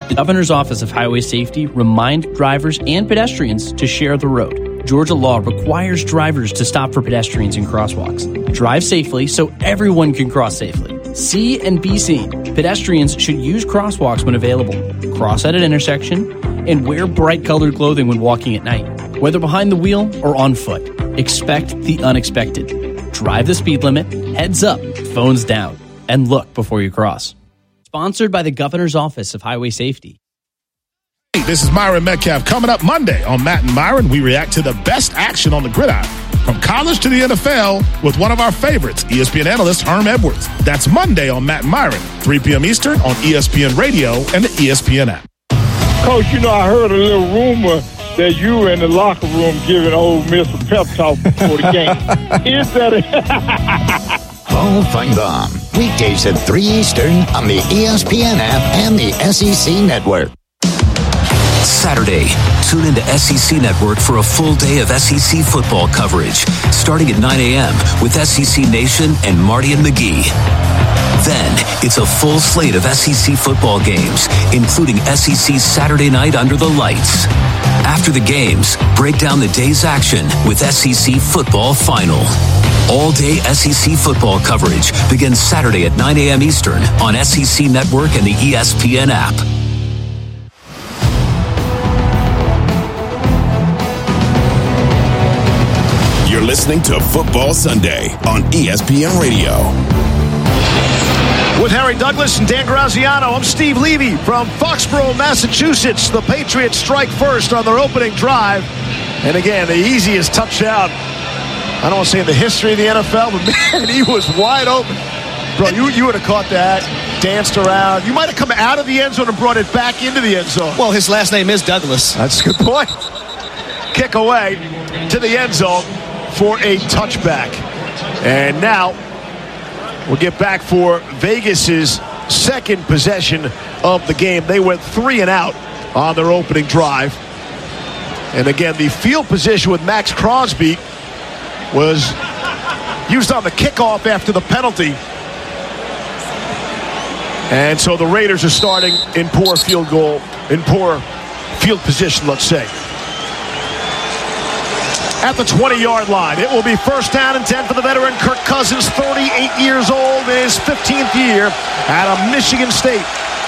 The Governor's Office of Highway Safety reminds drivers and pedestrians to share the road. Georgia law requires drivers to stop for pedestrians in crosswalks. Drive safely so everyone can cross safely. See and be seen. Pedestrians should use crosswalks when available, cross at an intersection, and wear bright-colored clothing when walking at night. Whether behind the wheel or on foot, expect the unexpected. Drive the speed limit, heads up, phones down, and look before you cross. Sponsored by the Governor's Office of Highway Safety. Hey, this is Myron Metcalf. Coming up Monday on Matt and Myron, we react to the best action on the gridiron, from college to the NFL, with one of our favorites, ESPN analyst Herm Edwards. That's Monday on Matt and Myron, 3 p.m. Eastern on ESPN Radio and the ESPN app. Coach, I heard a little rumor that you were in the locker room giving Ole Miss a pep talk before the game. Is that Paul Feinbaum, weekdays at 3 Eastern on the ESPN app and the SEC Network. Saturday, tune into SEC Network for a full day of SEC football coverage, starting at 9 a.m. with SEC Nation and Marty and McGee. Then, it's a full slate of SEC football games, including SEC Saturday Night Under the Lights. After the games, break down the day's action with SEC Football Final. All-day SEC football coverage begins Saturday at 9 a.m. Eastern on SEC Network and the ESPN app. You're listening to Football Sunday on ESPN Radio. With Harry Douglas and Dan Graziano, I'm Steve Levy from Foxborough, Massachusetts. The Patriots strike first on their opening drive. And again, the easiest touchdown, I don't want to say in the history of the NFL, but man, he was wide open. Bro, you would have caught that, danced around. You might have come out of the end zone and brought it back into the end zone. Well, his last name is Douglas. That's a good point. Kick away to the end zone for a touchback. And now we'll get back for Vegas's second possession of the game. They went 3 and out on their opening drive. And again, the field position with Max Crosby was used on the kickoff after the penalty. And so the Raiders are starting in poor field position, let's say. At the 20-yard line, it will be first down and 10 for the veteran Kirk Cousins, 38 years old, in his 15th year at Michigan State.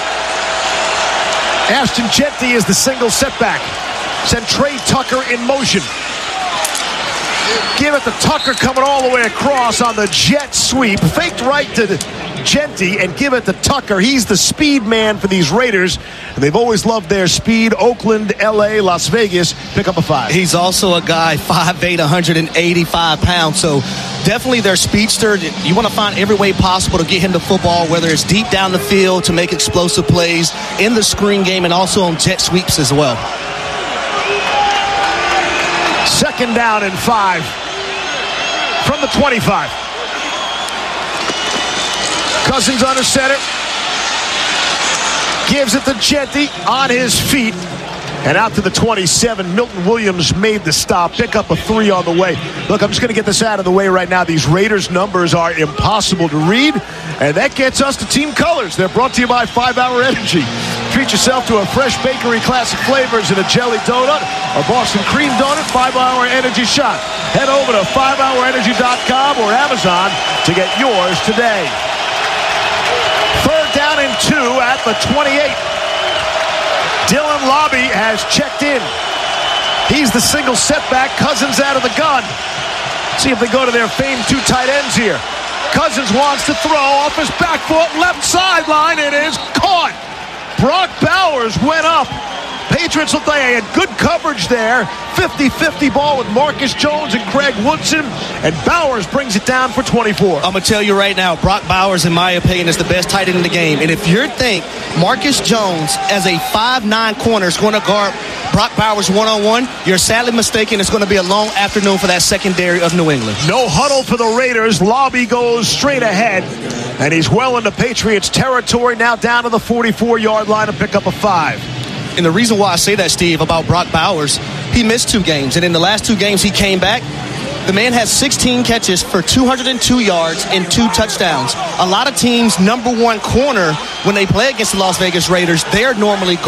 Ashton Jeanty is the single setback. Send Trey Tucker in motion. Give it to Tucker, coming all the way across on the jet sweep. Faked right to Jeanty and give it to Tucker. He's the speed man for these Raiders, and they've always loved their speed. Oakland, L.A., Las Vegas, pick up a 5. He's also a guy 5'8", 185 pounds, so definitely their speedster. You want to find every way possible to get him the football, whether it's deep down the field to make explosive plays, in the screen game, and also on jet sweeps as well. Second down and 5 from the 25. Cousins under center. Gives it to Jeanty on his feet. And out to the 27. Milton Williams made the stop. Pick up a 3 on the way. Look, I'm just going to get this out of the way right now. These Raiders numbers are impossible to read. And that gets us to team colors. They're brought to you by 5-Hour Energy. Treat yourself to a fresh bakery classic flavors and a jelly donut or Boston cream donut. 5-Hour Energy shot. Head over to 5hourenergy.com or Amazon to get yours today. Third down and 2 at the 28. Dylan Lobby has checked in. He's the single setback. Cousins out of the gun. See if they go to their famed 2 tight ends here. Cousins wants to throw off his back foot, left sideline. It is caught. Brock Bowers went up. Patriots look like they had good coverage there. 50-50 ball with Marcus Jones and Craig Woodson. And Bowers brings it down for 24. I'm going to tell you right now, Brock Bowers, in my opinion, is the best tight end in the game. And if you think Marcus Jones, as a 5'9" corner, is going to guard Brock Bowers one-on-one, you're sadly mistaken. It's going to be a long afternoon for that secondary of New England. No huddle for the Raiders. Lobby goes straight ahead. And he's well into Patriots territory, now down to the 44-yard line to pick up a 5. And the reason why I say that, Steve, about Brock Bowers, he missed 2 games. And in the last 2 games he came back, the man has 16 catches for 202 yards and 2 touchdowns. A lot of teams' number 1 corner, when they play against the Las Vegas Raiders, they're normally